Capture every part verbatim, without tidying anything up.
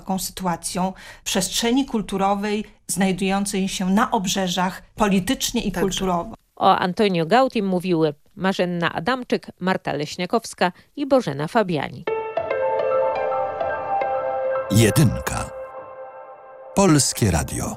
krótką sytuacją przestrzeni kulturowej znajdującej się na obrzeżach politycznie i Także. kulturowo. O Antonio Gautim mówiły Marzenna Adamczyk, Marta Leśniakowska i Bożena Fabiani. Jedynka. Polskie Radio.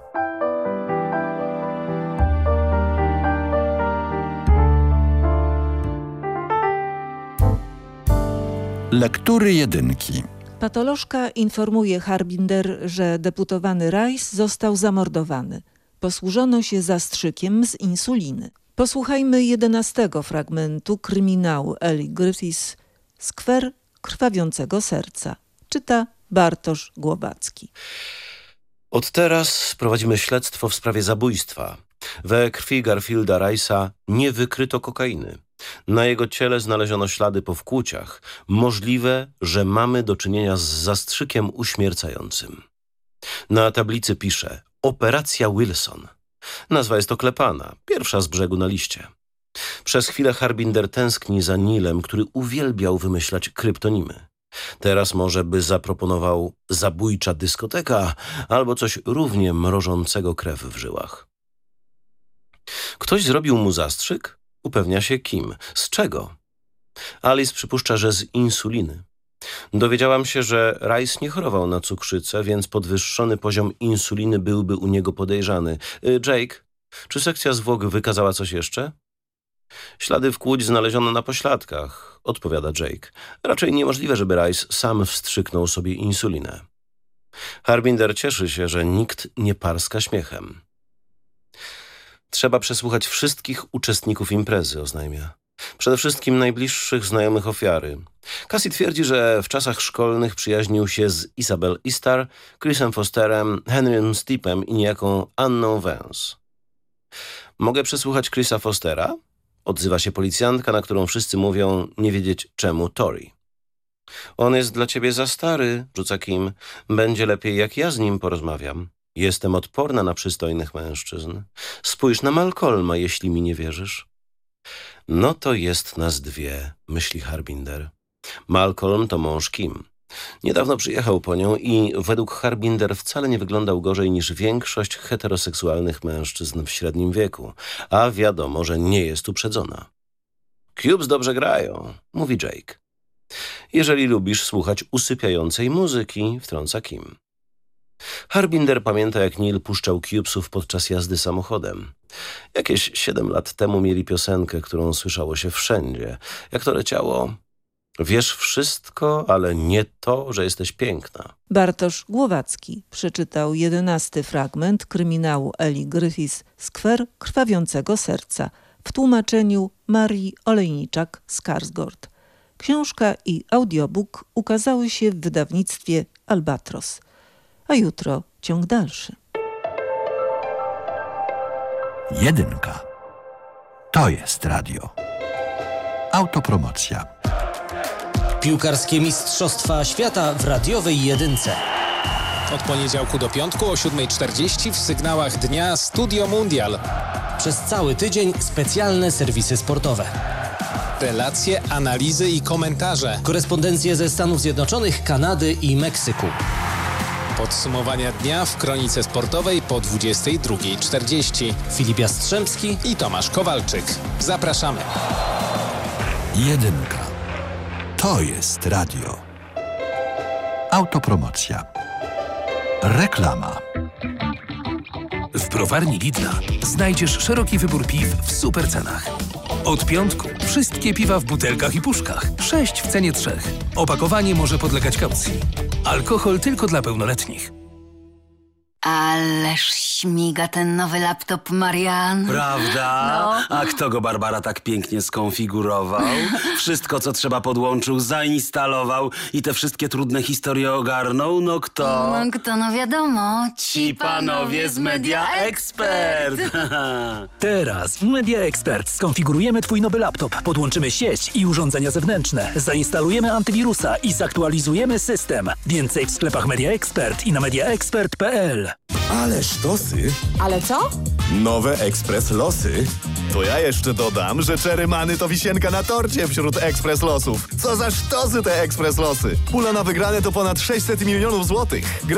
Lektury jedynki. Patolożka informuje Harbinder, że deputowany Rice został zamordowany. Posłużono się zastrzykiem z insuliny. Posłuchajmy jedenastego fragmentu kryminału Eli Griffiths Skwer krwawiącego serca. Czyta Bartosz Głowacki. Od teraz prowadzimy śledztwo w sprawie zabójstwa. We krwi Garfielda Rice'a nie wykryto kokainy. Na jego ciele znaleziono ślady po wkłuciach. Możliwe, że mamy do czynienia z zastrzykiem uśmiercającym. Na tablicy pisze Operacja Wilson. Nazwa jest oklepana, pierwsza z brzegu na liście. Przez chwilę Harbinder tęskni za Nilem, który uwielbiał wymyślać kryptonimy. Teraz może by zaproponował zabójcza dyskoteka albo coś równie mrożącego krew w żyłach. Ktoś zrobił mu zastrzyk? Upewnia się kim. Z czego? Alice przypuszcza, że z insuliny. Dowiedziałam się, że Rice nie chorował na cukrzycę, więc podwyższony poziom insuliny byłby u niego podejrzany. Jake, czy sekcja zwłok wykazała coś jeszcze? Ślady wkłuć znaleziono na pośladkach, odpowiada Jake. Raczej niemożliwe, żeby Rice sam wstrzyknął sobie insulinę. Harbinder cieszy się, że nikt nie parska śmiechem. Trzeba przesłuchać wszystkich uczestników imprezy, oznajmia. Przede wszystkim najbliższych znajomych ofiary. Cassie twierdzi, że w czasach szkolnych przyjaźnił się z Isabel Istar, Chrisem Fosterem, Henrym Steepem i niejaką Anną Vance. Mogę przesłuchać Chrisa Fostera? Odzywa się policjantka, na którą wszyscy mówią nie wiedzieć czemu Tori. On jest dla ciebie za stary, rzuca Kim. Będzie lepiej, jak ja z nim porozmawiam. Jestem odporna na przystojnych mężczyzn. Spójrz na Malcolma, jeśli mi nie wierzysz. No to jest nas dwie, myśli Harbinder. Malcolm to mąż Kim. Niedawno przyjechał po nią i według Harbinder wcale nie wyglądał gorzej niż większość heteroseksualnych mężczyzn w średnim wieku, a wiadomo, że nie jest uprzedzona. Cubes dobrze grają, mówi Jake. Jeżeli lubisz słuchać usypiającej muzyki, wtrąca Kim. Harbinder pamięta, jak Neil puszczał Cubesów podczas jazdy samochodem. Jakieś siedem lat temu mieli piosenkę, którą słyszało się wszędzie. Jak to leciało? Wiesz wszystko, ale nie to, że jesteś piękna. Bartosz Głowacki przeczytał jedenasty fragment kryminału Eli Griffiths Skwer krwawiącego serca w tłumaczeniu Marii Olejniczak-Skarsgård. Książka i audiobook ukazały się w wydawnictwie Albatros. A jutro ciąg dalszy. Jedynka. To jest radio. Autopromocja. Piłkarskie Mistrzostwa Świata w radiowej jedynce. Od poniedziałku do piątku o siódma czterdzieści w sygnałach dnia Studio Mundial. Przez cały tydzień specjalne serwisy sportowe. Relacje, analizy i komentarze. Korespondencje ze Stanów Zjednoczonych, Kanady i Meksyku. Podsumowania dnia w kronice sportowej po dwudziestej drugiej czterdzieści. Filip Jastrzębski i Tomasz Kowalczyk. Zapraszamy. Jedynka. To jest radio. Autopromocja. Reklama. W browarni Lidla znajdziesz szeroki wybór piw w super cenach. Od piątku wszystkie piwa w butelkach i puszkach. Sześć w cenie trzech. Opakowanie może podlegać kaucji. Alkohol tylko dla pełnoletnich. Ależ śmiga ten nowy laptop, Marian. Prawda? No. A kto go, Barbara, tak pięknie skonfigurował? Wszystko, co trzeba, podłączył, zainstalował i te wszystkie trudne historie ogarnął? No kto? No kto, no wiadomo. Ci panowie z Media Expert. Teraz w Media Expert skonfigurujemy twój nowy laptop, podłączymy sieć i urządzenia zewnętrzne, zainstalujemy antywirusa i zaktualizujemy system. Więcej w sklepach Media Expert i na mediaexpert kropka p l. Ale sztosy. Ale co? Nowe Ekspres Losy. To ja jeszcze dodam, że Czerymany to wisienka na torcie wśród Ekspres Losów. Co za sztosy te Ekspres Losy. Pula na wygrane to ponad sześćset milionów złotych. Gra